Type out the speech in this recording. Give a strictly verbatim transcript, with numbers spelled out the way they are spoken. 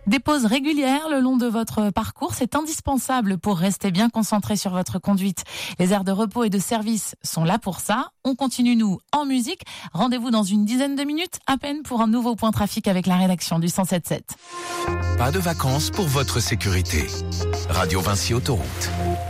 Des pauses régulières le long de votre parcours, c'est indispensable pour rester bien concentré sur votre conduite. Les aires de repos et de service sont là pour ça. On continue, nous, en musique. Rendez-vous dans une dizaine de minutes, à peine, pour un nouveau point trafic avec la rédaction du cent sept sept. Pas de vacances pour votre sécurité. Radio Vinci Autoroute.